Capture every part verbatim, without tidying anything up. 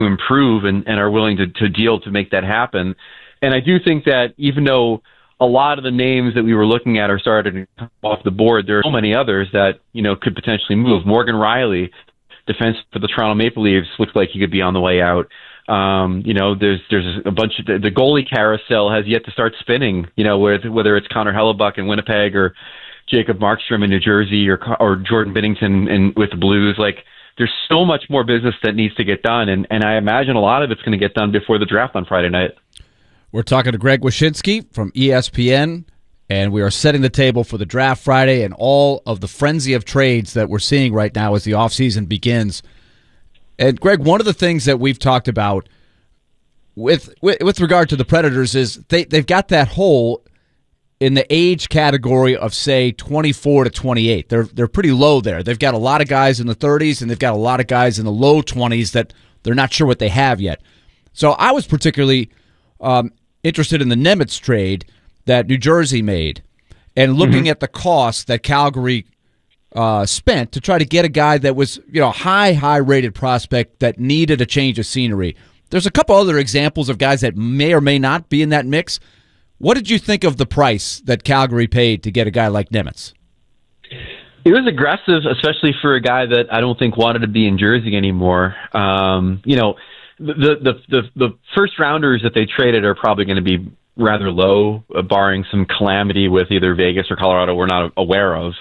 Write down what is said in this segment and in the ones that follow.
improve and, and are willing to, to deal to make that happen. And I do think that even though a lot of the names that we were looking at are starting to come off the board, there are so many others that, you know, could potentially move. Morgan Riley, defense for the Toronto Maple Leafs, looks like he could be on the way out. Um, you know, there's there's a bunch of the, the goalie carousel has yet to start spinning. You know, whether whether it's Connor Hellebuck in Winnipeg or Jacob Markstrom in New Jersey or or Jordan Binnington in, with the Blues. Like, there's so much more business that needs to get done, and and I imagine a lot of it's going to get done before the draft on Friday night. We're talking to Greg Wyshynski from E S P N, and we are setting the table for the draft Friday and all of the frenzy of trades that we're seeing right now as the offseason begins. And, Greg, one of the things that we've talked about with with, with regard to the Predators is they, they've got that hole in the age category of, say, twenty-four to twenty-eight. They're, they're pretty low there. They've got a lot of guys in the thirties, and they've got a lot of guys in the low twenties that they're not sure what they have yet. So I was particularly um, interested in the Nemitz trade that New Jersey made and looking mm-hmm. at the cost that Calgary uh, spent to try to get a guy that was, you know, high, high-rated prospect that needed a change of scenery. There's a couple other examples of guys that may or may not be in that mix. What did you think of the price that Calgary paid to get a guy like Nemitz? It was aggressive, especially for a guy that I don't think wanted to be in Jersey anymore. Um, you know, the, the the the first rounders that they traded are probably going to be rather low, uh, barring some calamity with either Vegas or Colorado we're not aware of.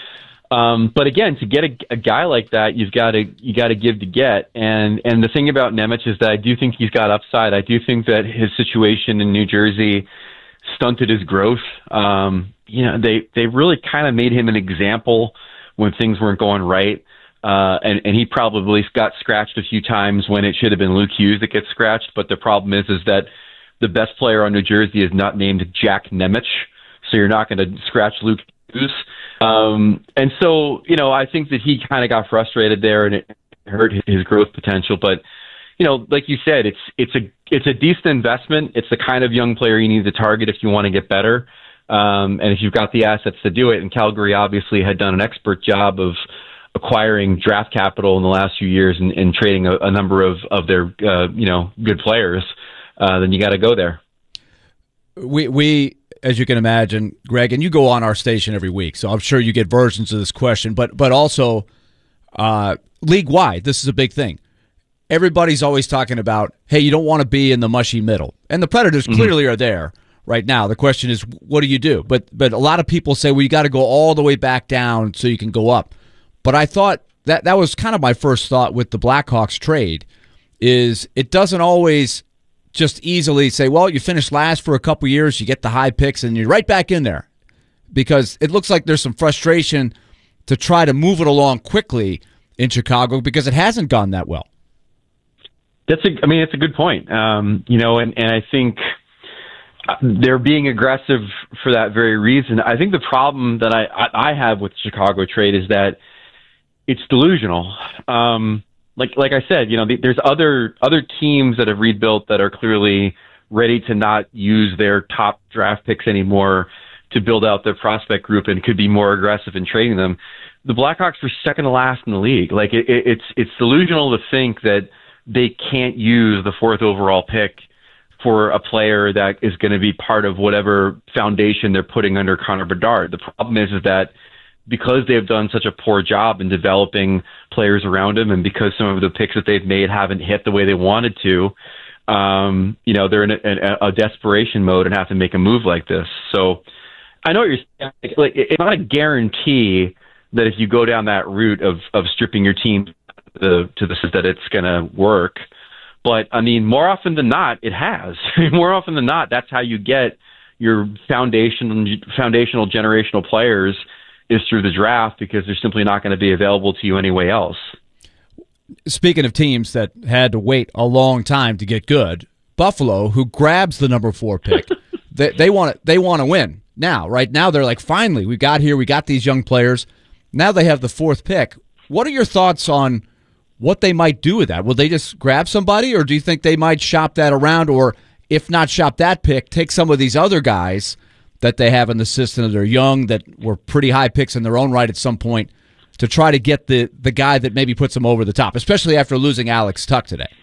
Um, but again, to get a, a guy like that, you've got to you got to give to get. And and the thing about Nemitz is that I do think he's got upside. I do think that his situation in New Jersey stunted his growth. Um, you know, they they really kind of made him an example when things weren't going right. Uh, and, and he probably got scratched a few times when it should have been Luke Hughes that gets scratched. But the problem is, is that the best player on New Jersey is not named Jack Nemitz, so you're not going to scratch Luke Hughes. Um, and so, you know, I think that he kind of got frustrated there, and it hurt his growth potential. But, you know, like you said, it's it's a it's a decent investment. It's the kind of young player you need to target if you want to get better, um, and if you've got the assets to do it. And Calgary obviously had done an expert job of acquiring draft capital in the last few years and, and trading a, a number of of their uh, you know good players. Uh, then you got to go there. We we. As you can imagine, Greg, and you go on our station every week, so I'm sure you get versions of this question, but but also uh, league-wide, this is a big thing. Everybody's always talking about, hey, you don't want to be in the mushy middle. And the Predators mm-hmm. clearly are there right now. The question is, what do you do? But but a lot of people say, well, you got to go all the way back down so you can go up. But I thought that that was kind of my first thought with the Blackhawks trade, is it doesn't always just easily say, well, you finish last for a couple years, you get the high picks, and you're right back in there. Because it looks like there's some frustration to try to move it along quickly in Chicago because it hasn't gone that well. That's a, I mean, it's a good point. Um, you know, and, and I think they're being aggressive for that very reason. I think the problem that I, I, I have with the Chicago trade is that it's delusional. Um Like like I said, you know, there's other other teams that have rebuilt that are clearly ready to not use their top draft picks anymore to build out their prospect group and could be more aggressive in trading them. The Blackhawks were second to last in the league. Like it, it, it's it's delusional to think that they can't use the fourth overall pick for a player that is going to be part of whatever foundation they're putting under Connor Bedard. The problem is, is that because they've done such a poor job in developing players around him, and because some of the picks that they've made haven't hit the way they wanted to, um, you know, they're in a, a desperation mode and have to make a move like this. So I know what you're saying. Like, it's not a guarantee that if you go down that route of, of stripping your team to the, to the that it's going to work. But, I mean, more often than not, it has. More often than not, that's how you get your foundational, foundational generational players is through the draft, because they're simply not going to be available to you anyway else. Speaking of teams that had to wait a long time to get good, Buffalo, who grabs the number four pick, they, they want they want to win now. Right now, they're like, finally, we got here, we got these young players. Now they have the fourth pick. What are your thoughts on what they might do with that? Will they just grab somebody, or do you think they might shop that around, or if not shop that pick, take some of these other guys that they have in the system that are young, that were pretty high picks in their own right at some point, to try to get the, the guy that maybe puts them over the top, especially after losing Alex Tuch today?